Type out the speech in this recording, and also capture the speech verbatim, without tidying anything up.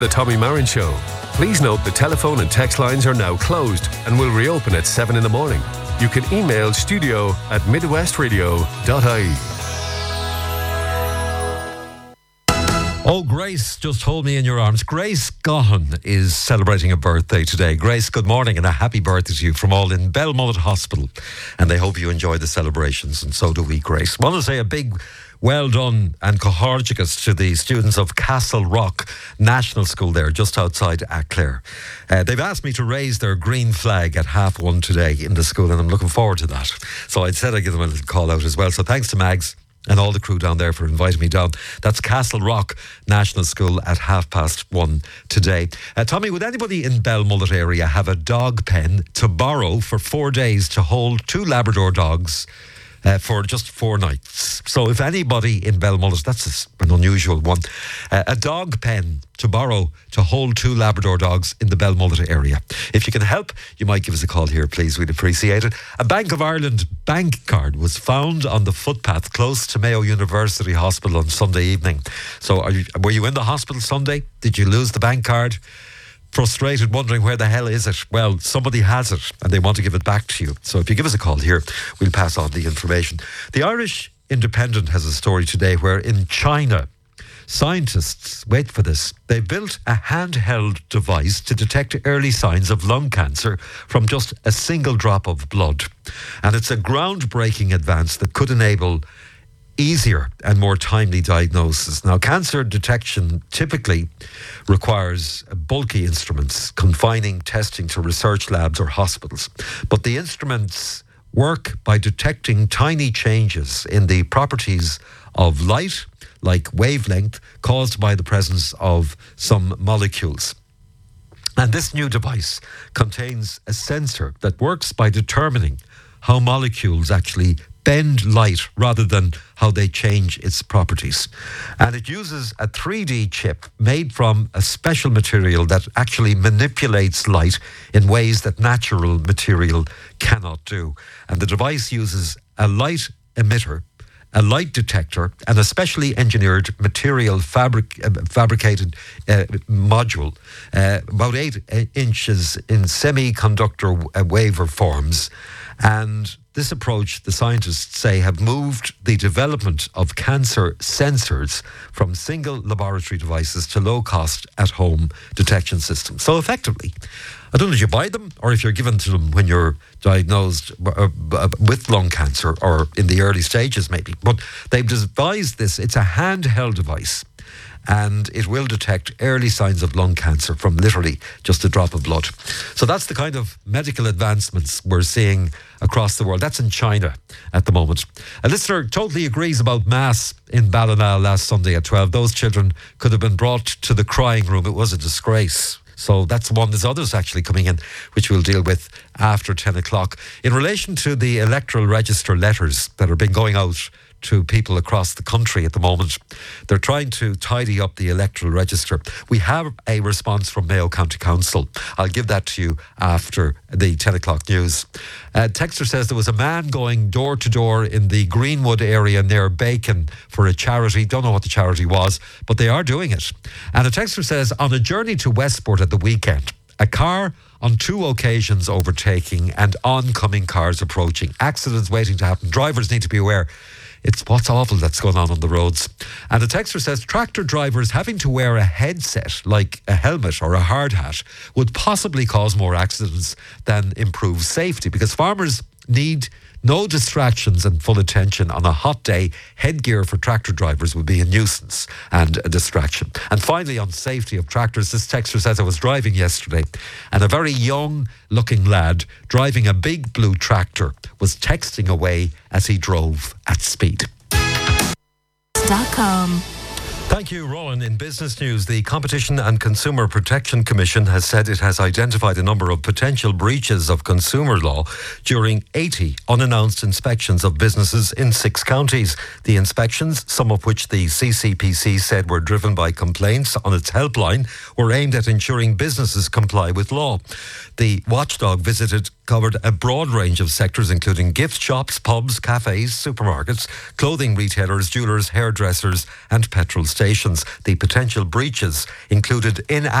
The Tommy Marin Show. Please note the telephone and text lines are now closed and will reopen at seven in the morning. You can email studio at midwestradio dot I E. Oh, Grace, just hold me in your arms. Grace Gahan is celebrating a birthday today. Grace, good morning and a happy birthday to you from all in Belmullet Hospital. And they hope you enjoy the celebrations, and so do we, Grace. I want to say a big well done and cohortigus to the students of Castle Rock National School there, just outside Aclair. Uh, they've asked me to raise their green flag at half one today in the school, and I'm looking forward to that. So I said I'd give them a little call out as well. So thanks to Mags and all the crew down there for inviting me down. That's Castle Rock National School at half past one today. Uh, Tommy, would anybody in Belmullet area have a dog pen to borrow for four days to hold two Labrador dogs Uh, for just four nights? So if anybody in Belmullet, that's an unusual one, uh, a dog pen to borrow to hold two Labrador dogs in the Belmullet area. If you can help, you might give us a call here, please. We'd appreciate it. A Bank of Ireland bank card was found on the footpath close to Mayo University Hospital on Sunday evening. So are you, were you in the hospital Sunday? Did you lose the bank card? Frustrated, wondering where the hell is it? Well, somebody has it and they want to give it back to you. So if you give us a call here, we'll pass on the information. The Irish Independent has a story today where in China, scientists, wait for this, they built a handheld device to detect early signs of lung cancer from just a single drop of blood. And it's a groundbreaking advance that could enable easier and more timely diagnosis. Now, cancer detection typically requires bulky instruments, confining testing to research labs or hospitals. But the instruments work by detecting tiny changes in the properties of light, like wavelength, caused by the presence of some molecules. And this new device contains a sensor that works by determining how molecules actually bend light rather than how they change its properties. And it uses a three D chip made from a special material that actually manipulates light in ways that natural material cannot do. And the device uses a light emitter, a light detector, and a specially engineered material fabric, uh, fabricated uh, module, uh, about eight uh, inches in semiconductor uh, waver forms. And this approach, the scientists say, have moved the development of cancer sensors from single laboratory devices to low-cost at-home detection systems. So effectively, I don't know if you buy them or if you're given to them when you're diagnosed with lung cancer or in the early stages maybe, but they've devised this. It's a handheld device, and it will detect early signs of lung cancer from literally just a drop of blood. So that's the kind of medical advancements we're seeing across the world. That's in China at the moment. A listener totally agrees about Mass in Ballina last Sunday at twelve. Those children could have been brought to the crying room. It was a disgrace. So that's one. There's others actually coming in, which we'll deal with after ten o'clock. In relation to the electoral register letters that are been going out to people across the country at the moment, they're trying to tidy up the electoral register. We have a response from Mayo County Council. I'll give that to you after the ten o'clock news. Uh, Texter says there was a man going door to door in the Greenwood area near Bacon for a charity. Don't know what the charity was, but they are doing it. And a Texter says, on a journey to Westport at the weekend, a car on two occasions overtaking and oncoming cars approaching. Accidents waiting to happen. Drivers need to be aware. It's what's awful that's going on on the roads. And the texter says tractor drivers having to wear a headset, like a helmet or a hard hat, would possibly cause more accidents than improve safety, because farmers need no distractions and full attention on a hot day. Headgear for tractor drivers would be a nuisance and a distraction. And finally, on safety of tractors, this texter says, I was driving yesterday and a very young looking lad driving a big blue tractor was texting away as he drove at speed. .com. Thank you, Rowan. In business news, the Competition and Consumer Protection Commission has said it has identified a number of potential breaches of consumer law during eighty unannounced inspections of businesses in six counties. The inspections, some of which the C C P C said were driven by complaints on its helpline, were aimed at ensuring businesses comply with law. The watchdog visited covered a broad range of sectors, including gift shops, pubs, cafes, supermarkets, clothing retailers, jewellers, hairdressers and petrol stations. The potential breaches included in